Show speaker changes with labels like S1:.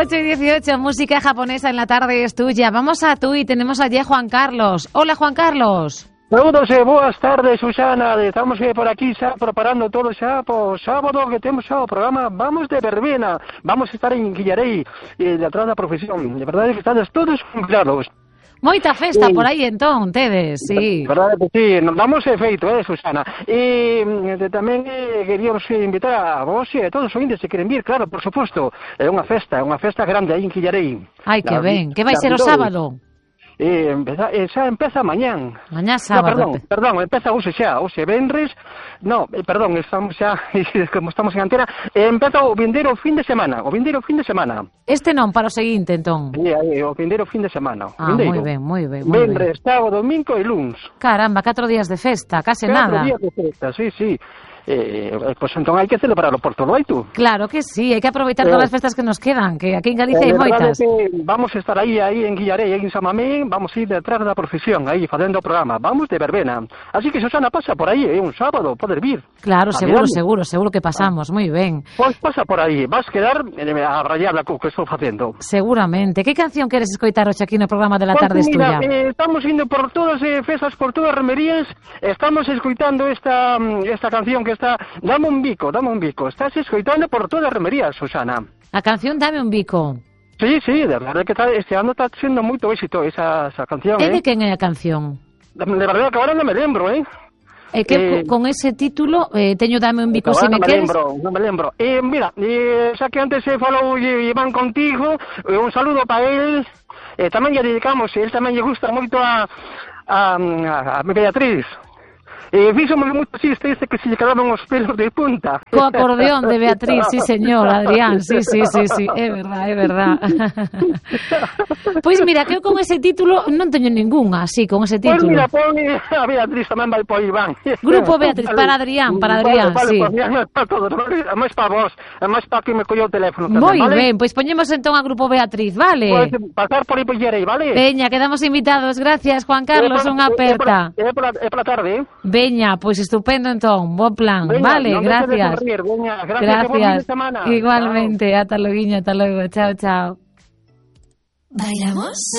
S1: 8:18, música japonesa en la tarde es tuya. Vamos a tú y tenemos allí a Juan Carlos. Hola, Juan Carlos.
S2: Saludos e boas tardes, Susana. Estamos por aquí xa preparando todo xa po sábado que temos xa o programa Vamos de Verbena. Vamos a estar en Guillarei, detrás da profesión. De verdade que estades todos convidados.
S1: Moita festa por aí entón, tedes, sí.
S2: Verdade que sí, nos damos efeito, Susana. E tamén queríamos invitar a vos e a todos os ointes que queren vir, claro, por suposto. É unha festa grande aí en Guillarei.
S1: Ai, que ben. Que vai ser o sábado?
S2: Xa empeza mañán.
S1: Mañá sábado.
S2: Perdón, empeza hoxe venres. No, perdón, estamos xa como estamos en antena, empeza o vindeiro fin de semana,
S1: Este non, para o seguinte, entón.
S2: O vindeiro fin de semana.
S1: Moi ben.
S2: Venres, sábado, domingo e luns.
S1: Caramba, 4 días de festa, case nada.
S2: 4 días de festa, sí. Pois entón hai que celebrarlo por todo tú.
S1: Claro que sí, hai que aproveitar todas as festas que nos quedan, que aquí en Galicia hai moitas.
S2: Vamos a estar aí en Guillarei, en Samamén, vamos a ir detrás da profesión, aí facendo o programa, Vamos de Verbena. Así que Susana, pasa por aí, un sábado, poder vir.
S1: Claro, seguro que pasamos, moi ben.
S2: Pois pasa por aí, vas quedar abrallada co que estou facendo.
S1: Seguramente. Que canción queres escoitar hoxe aquí no programa de la tarde es tuya?
S2: Estamos indo por todas festas, por todas as romerías, estamos escoitando esta canción que está Dame un bico. Estás escoitando por todas as romerías, Susana.
S1: A canción Dame un bico.
S2: Sí, de verdade que este ano está sendo moito éxito esa canción.
S1: E de quen é a canción?
S2: De verdade que agora non me lembro,
S1: É que con ese título teño Dame un bico se me queres.
S2: Non me lembro. Mira, xa que antes falou Iván contigo, un saludo para él. Tamén lle dedicamos, él tamén lle gusta moito a Beatriz. Fíxome moito chiste que se lle quedaban os pelos de punta.
S1: Co acordeón de Beatriz, sí señor, Adrián, sí, é verdad. Pois mira, que eu con ese título non teño ningunha, así, con ese título.
S2: Pois mira, pon a Beatriz tamén vai por Iván.
S1: Grupo Beatriz, para Adrián, sí.
S2: Vale, para todos, máis para vos, máis para que me colleu o teléfono tamén,
S1: moi
S2: vale?
S1: Ben, pois poñemos entón a Grupo Beatriz, vale?
S2: Pois pasar por aí por Llerei, vale?
S1: Veña, quedamos invitados, gracias, Juan Carlos, unha aperta.
S2: É pola tarde,
S1: Veña, pois estupendo entón, bo plan, vale, gracias.
S2: Gracias.
S1: Igualmente, ata logo, chao.
S3: ¿Bailamos?